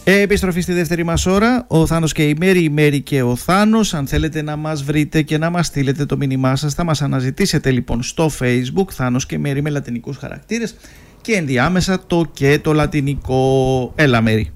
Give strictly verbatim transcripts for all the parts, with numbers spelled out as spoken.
Επιστροφή στη δεύτερη μας ώρα, ο Θάνος και η Μέρη, η Μέρη και ο Θάνος. Αν θέλετε να μας βρείτε και να μας στείλετε το μήνυμά σας, θα μας αναζητήσετε λοιπόν στο Facebook, Θάνος και Μέρη με λατινικούς χαρακτήρες και ενδιάμεσα το και το λατινικό. Έλα Μέρη.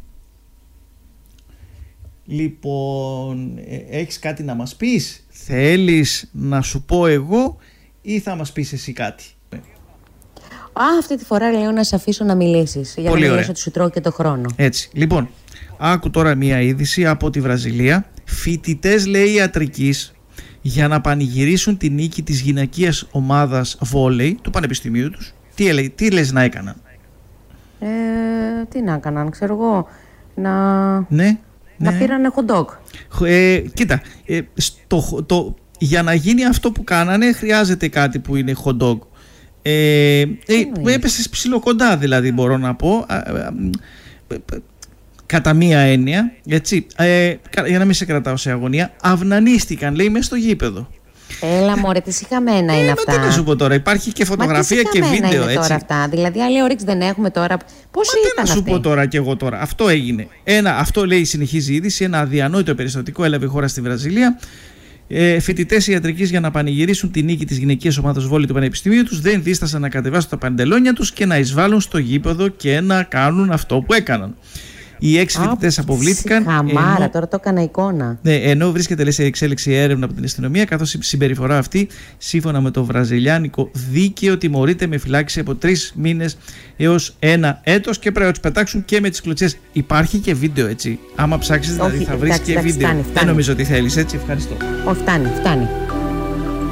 Λοιπόν, έχεις κάτι να μας πεις? Θέλεις να σου πω εγώ ή θα μας πεις εσύ κάτι? Α, αυτή τη φορά λέω να σε αφήσω να μιλήσεις. Για Πολύ να ωραία. μιλήσω ότι σου τρώω και το χρόνο. Έτσι, λοιπόν, άκου τώρα μία είδηση από τη Βραζιλία. Φοιτητές, λέει, ιατρικής για να πανηγυρίσουν τη νίκη της γυναικείας ομάδας βόλεϊ του πανεπιστημίου τους. Τι, έλε, τι λες να έκαναν? Ε, τι να έκαναν, ξέρω εγώ. Να, Ναι, να ναι. πήρανε hot dog. Ε, κοίτα, ε, στο, το, για να γίνει αυτό που κάνανε χρειάζεται κάτι που είναι hot dog. Ε, ε, έπεσες ψιλοκοντά, δηλαδή, μπορώ να πω, ε, ε, ε, κατά μία έννοια, έτσι, ε, για να μην σε κρατάω σε αγωνία. Αυνανίστηκαν, λέει, μέσα στο γήπεδο. Έλα μωρέ, τι συχαμένα ε, είναι μα αυτά. τι να σου πω τώρα, υπάρχει και φωτογραφία και βίντεο, είναι έτσι. τώρα αυτά. Δηλαδή, άλλη όρεξη δεν έχουμε τώρα. Πώς Μα ήταν τι να σου αυτή? πω τώρα κι εγώ τώρα. Αυτό έγινε. Ένα, αυτό λέει, συνεχίζει η είδηση. Ένα αδιανόητο περιστατικό έλαβε χώρα στη Βραζιλία. Ε, Φοιτητές ιατρικής για να πανηγυρίσουν τη νίκη της γυναικείας ομάδας βόλεϊ του πανεπιστημίου τους δεν δίστασαν να κατεβάσουν τα παντελόνια τους και να εισβάλλουν στο γήπεδο και να κάνουν αυτό που έκαναν. Οι έξι φοιτητές αποβλήθηκαν. Χαμάρα, ενώ, τώρα το έκανα εικόνα. ναι, ενώ βρίσκεται, λέει, σε εξέλιξη έρευνα από την αστυνομία, καθώς η συμπεριφορά αυτή, σύμφωνα με το βραζιλιάνικο δίκαιο, τιμωρείται με φυλάκιση από τρεις μήνες έως ένα έτος και πρέπει να τους πετάξουν και με τις κλωτσιές. Υπάρχει και βίντεο, έτσι. Άμα ψάξεις, δηλαδή, Όχι, θα βρεις εντάξει, και εντάξει, βίντεο. φτάνει, φτάνει. Δεν νομίζω ότι θέλεις, έτσι. Ευχαριστώ. Όχι, φτάνει, φτάνει.